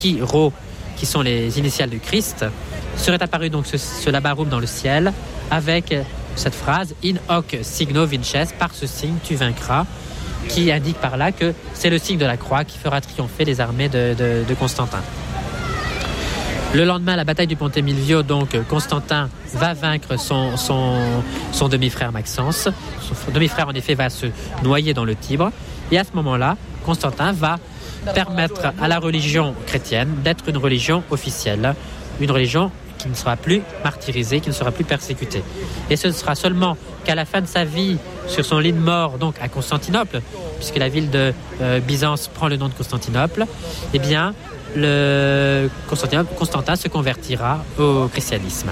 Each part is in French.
Rho, qui sont les initiales du Christ, serait apparu donc ce labarum dans le ciel avec cette phrase « In hoc signo vinces », par ce signe tu vaincras, qui indique par là que c'est le signe de la croix qui fera triompher les armées de Constantin. Le lendemain, la bataille du Ponte Milvio, donc Constantin va vaincre son demi-frère Maxence. Son demi-frère, en effet, va se noyer dans le Tibre. Et à ce moment-là, Constantin va permettre à la religion chrétienne d'être une religion officielle, une religion qui ne sera plus martyrisée, qui ne sera plus persécutée. Et ce sera seulement qu'à la fin de sa vie, sur son lit de mort, donc à Constantinople, puisque la ville de Byzance prend le nom de Constantinople, eh bien, Constantin se convertira au christianisme.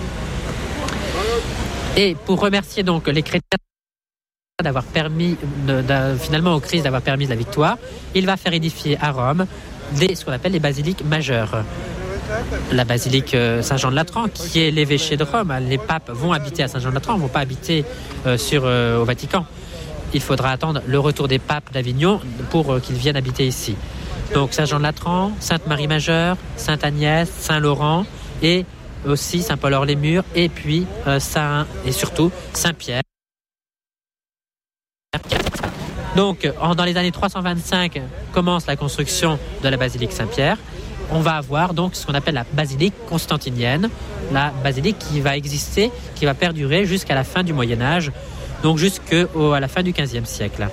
Et pour remercier donc les chrétiens d'avoir permis, finalement au Christ d'avoir permis la victoire, il va faire édifier à Rome ce qu'on appelle les basiliques majeures. La basilique Saint-Jean-de-Latran, qui est l'évêché de Rome. Les papes vont habiter à Saint-Jean-de-Latran, ne vont pas habiter au Vatican. Il faudra attendre le retour des papes d'Avignon pour qu'ils viennent habiter ici. Donc Saint-Jean-de-Latran, Sainte-Marie-Majeure, Sainte-Agnès, Saint-Laurent et aussi Saint-Paul-Hors-les-Murs et puis surtout Saint-Pierre. Donc dans les années 325 commence la construction de la basilique Saint-Pierre. On va avoir donc ce qu'on appelle la basilique constantinienne, la basilique qui va exister, qui va perdurer jusqu'à la fin du Moyen-Âge, donc jusqu'à la fin du XVe siècle.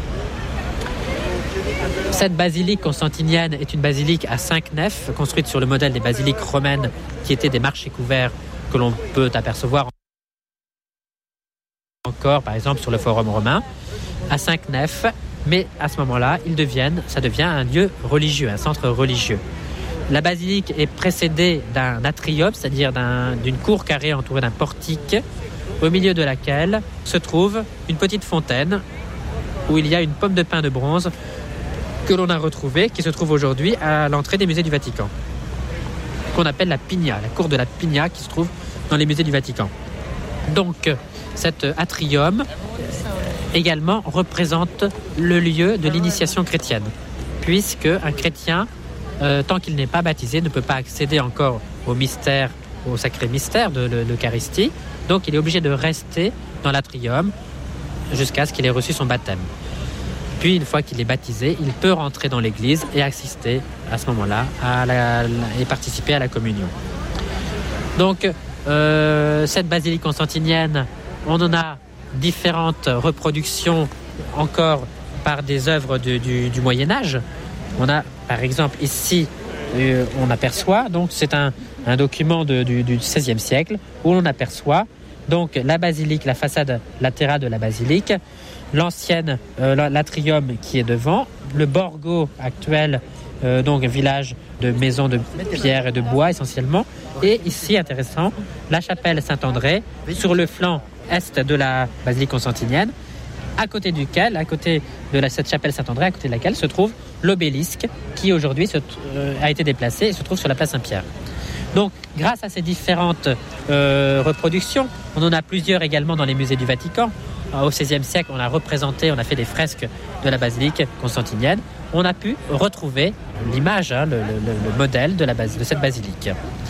Cette basilique constantinienne est une basilique à 5 nefs, construite sur le modèle des basiliques romaines qui étaient des marchés couverts que l'on peut apercevoir encore, par exemple, sur le forum romain, à 5 nefs, mais à ce moment-là, ça devient un lieu religieux, un centre religieux. La basilique est précédée d'un atrium, c'est-à-dire d'une cour carrée entourée d'un portique, au milieu de laquelle se trouve une petite fontaine où il y a une pomme de pin de bronze que l'on a retrouvée, qui se trouve aujourd'hui à l'entrée des musées du Vatican, qu'on appelle la Pigna, la cour de la Pigna qui se trouve dans les musées du Vatican. Donc, cet atrium également représente le lieu de l'initiation chrétienne, puisque un chrétien, tant qu'il n'est pas baptisé, ne peut pas accéder encore au sacré mystère de l'Eucharistie. Donc il est obligé de rester dans l'atrium jusqu'à ce qu'il ait reçu son baptême. Puis une fois qu'il est baptisé, il peut rentrer dans l'église et assister à ce moment-là et participer à la communion. Donc cette basilique constantinienne, on en a différentes reproductions encore par des œuvres du Moyen-Âge. On a par exemple ici, on aperçoit, donc c'est un document du XVIe siècle où l'on aperçoit donc la basilique, la façade latérale de la basilique, l'atrium qui est devant, le Borgo actuel, donc village de maisons de pierre et de bois essentiellement, et ici intéressant, la chapelle Saint-André sur le flanc est de la basilique constantinienne, à côté de cette chapelle Saint-André, à côté de laquelle se trouve l'obélisque qui aujourd'hui a été déplacé et se trouve sur la place Saint-Pierre. Donc, grâce à ces différentes reproductions, on en a plusieurs également dans les musées du Vatican. Au XVIe siècle, on a fait des fresques de la basilique constantinienne. On a pu retrouver l'image, le modèle de cette basilique.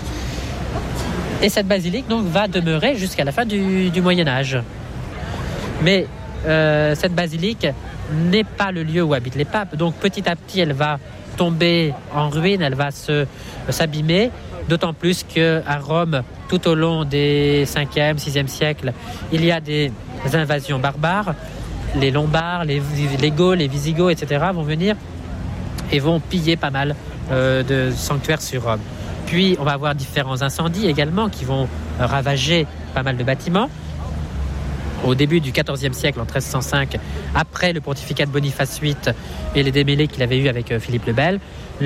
Et cette basilique donc va demeurer jusqu'à la fin du Moyen-Âge. Mais cette basilique n'est pas le lieu où habitent les papes. Donc petit à petit, elle va tomber en ruine, elle va s'abîmer. D'autant plus qu'à Rome, tout au long des 5e, 6e siècles, il y a des invasions barbares. Les Lombards, les Gauls, les Visigoths, etc. vont venir et vont piller pas mal de sanctuaires sur Rome. Puis on va avoir différents incendies également qui vont ravager pas mal de bâtiments. Au début du XIVe siècle, en 1305, après le pontificat de Boniface VIII et les démêlés qu'il avait eu avec Philippe le Bel,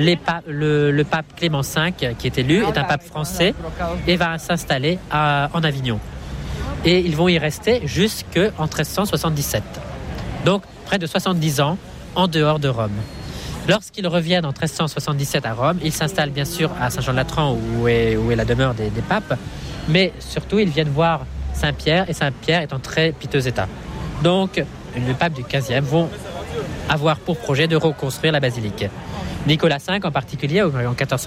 le pape Clément V, qui est élu, est un pape français et va s'installer en Avignon. Et ils vont y rester jusqu'en 1377. Donc près de 70 ans en dehors de Rome. Lorsqu'ils reviennent en 1377 à Rome, ils s'installent bien sûr à Saint-Jean-de-Latran où est la demeure des papes, mais surtout ils viennent voir Saint-Pierre, et Saint-Pierre est en très piteux état. Donc, les papes du XVe vont avoir pour projet de reconstruire la basilique. Nicolas V en particulier, en 1400